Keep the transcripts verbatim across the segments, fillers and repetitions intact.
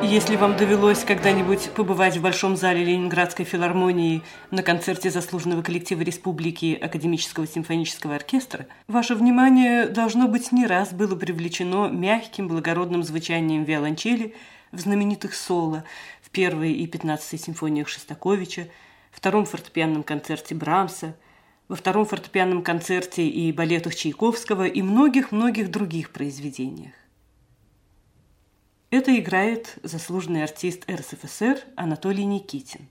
Если вам довелось когда-нибудь побывать в Большом зале Ленинградской филармонии на концерте заслуженного коллектива Республики Академического симфонического оркестра, ваше внимание, должно быть, не раз было привлечено мягким благородным звучанием виолончели в знаменитых соло в первой и пятнадцатой симфониях Шостаковича, втором фортепианном концерте Брамса, во втором фортепианном концерте и балетах Чайковского и многих-многих других произведениях. Это играет заслуженный артист эр эс эф эс эр Анатолий Никитин.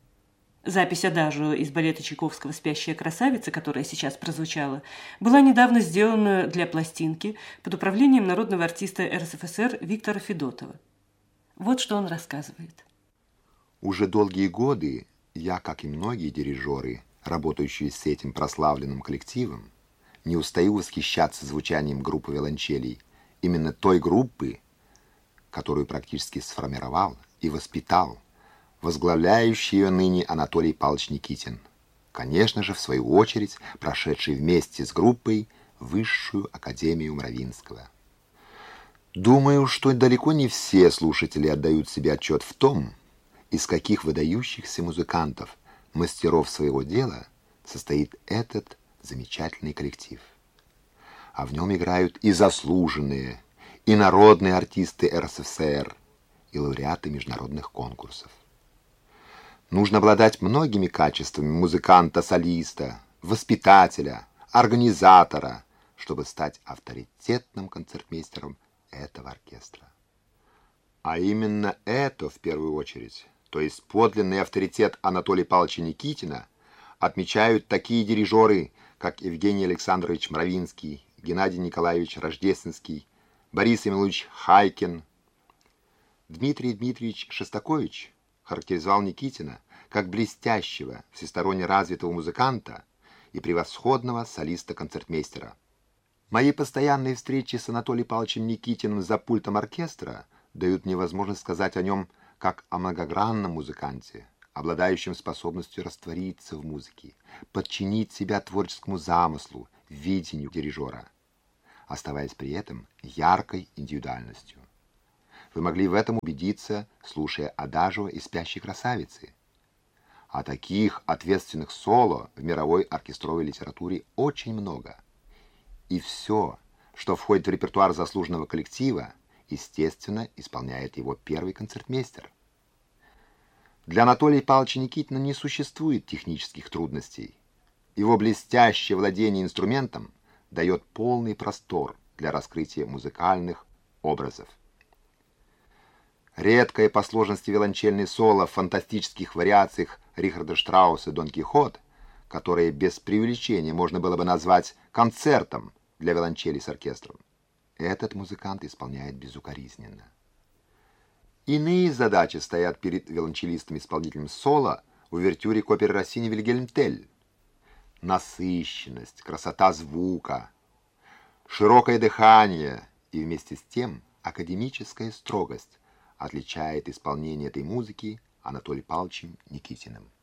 Запись адажио из балета Чайковского «Спящая красавица», которая сейчас прозвучала, была недавно сделана для пластинки под управлением народного артиста эр эс эф эс эр Виктора Федотова. Вот что он рассказывает. Уже долгие годы я, как и многие дирижеры, работающие с этим прославленным коллективом, не устаю восхищаться звучанием группы виолончелей, именно той группы, которую практически сформировал и воспитал возглавляющий ее ныне Анатолий Павлович Никитин, конечно же, в свою очередь, прошедший вместе с группой Высшую академию Мравинского. Думаю, что далеко не все слушатели отдают себе отчет в том, из каких выдающихся музыкантов, мастеров своего дела состоит этот замечательный коллектив. А в нем играют и заслуженные, и народные артисты эр эс эф эс эр, и лауреаты международных конкурсов. Нужно обладать многими качествами музыканта-солиста, воспитателя, организатора, чтобы стать авторитетным концертмейстером этого оркестра. А именно это, в первую очередь, то есть подлинный авторитет Анатолия Павловича Никитина, отмечают такие дирижеры, как Евгений Александрович Мравинский, Геннадий Николаевич Рождественский, Борис Емельянович Хайкин. Дмитрий Дмитриевич Шостакович характеризовал Никитина как блестящего, всесторонне развитого музыканта и превосходного солиста-концертмейстера. Мои постоянные встречи с Анатолием Павловичем Никитиным за пультом оркестра дают мне возможность сказать о нем как о многогранном музыканте, обладающем способностью раствориться в музыке, подчинить себя творческому замыслу, видению дирижера, оставаясь при этом яркой индивидуальностью. Вы могли в этом убедиться, слушая адажио из «Спящей красавицы». А таких ответственных соло в мировой оркестровой литературе очень много. И все, что входит в репертуар заслуженного коллектива, естественно, исполняет его первый концертмейстер. Для Анатолия Павловича Никитина не существует технических трудностей. Его блестящее владение инструментом дает полный простор для раскрытия музыкальных образов. Редкое по сложности виолончельное соло в фантастических вариациях Рихарда Штрауса «Дон Кихот», которое без преувеличения можно было бы назвать концертом для виолончели с оркестром, этот музыкант исполняет безукоризненно. Иные задачи стоят перед виолончелистом-исполнителем соло в увертюре к опере Россини «Вильгельм Тель». Насыщенность, красота звука, широкое дыхание и вместе с тем академическая строгость отличает исполнение этой музыки Анатолием Павловичем Никитиным.